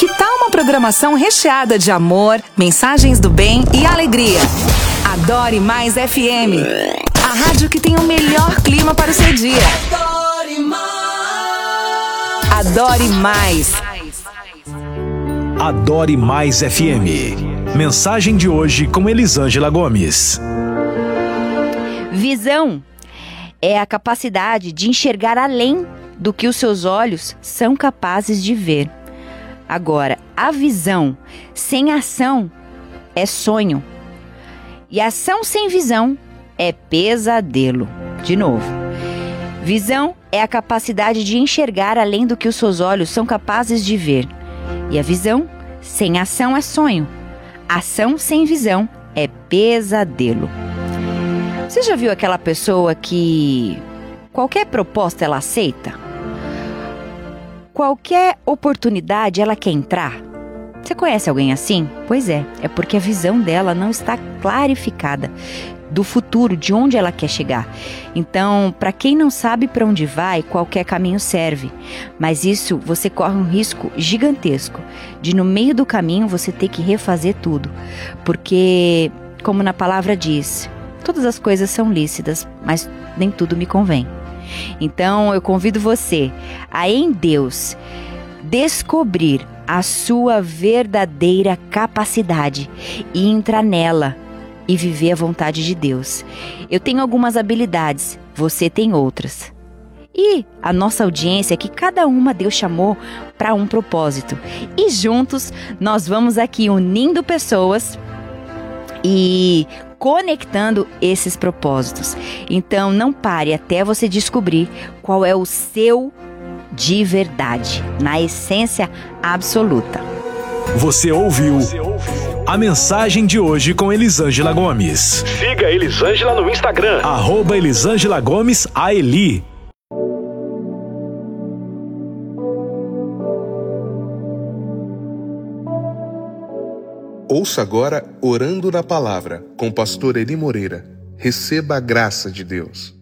Que tal uma programação recheada de amor, mensagens do bem e alegria? Adore Mais FM, a rádio que tem o melhor clima para o seu dia. Adore Mais. Adore Mais. Adore Mais FM. Mensagem de hoje com Elisângela Gomes. Visão é a capacidade de enxergar além do que os seus olhos são capazes de ver. Agora, a visão sem ação é sonho. E ação sem visão é pesadelo. De novo. Visão é a capacidade de enxergar além do que os seus olhos são capazes de ver. E a visão sem ação é sonho. Ação sem visão é pesadelo. Você já viu aquela pessoa que qualquer proposta ela aceita? Qualquer oportunidade ela quer entrar? Você conhece alguém assim? Pois é porque a visão dela não está clarificada do futuro, de onde ela quer chegar. Então, para quem não sabe para onde vai, qualquer caminho serve. Mas isso você corre um risco gigantesco de no meio do caminho você ter que refazer tudo. Porque, como na palavra diz, todas as coisas são lícitas, mas nem tudo me convém. Então, eu convido você a, em Deus, descobrir a sua verdadeira capacidade e entrar nela e viver a vontade de Deus. Eu tenho algumas habilidades, você tem outras. E a nossa audiência é que cada uma Deus chamou para um propósito. E juntos nós vamos aqui unindo pessoas e conectando esses propósitos. Então não pare até você descobrir qual é o seu de verdade, na essência absoluta. Você ouviu a mensagem de hoje com Elisângela Gomes. Siga Elisângela no Instagram, @Elisângela Gomes AELI. Ouça agora Orando na Palavra, com o pastor Eli Moreira. Receba a graça de Deus.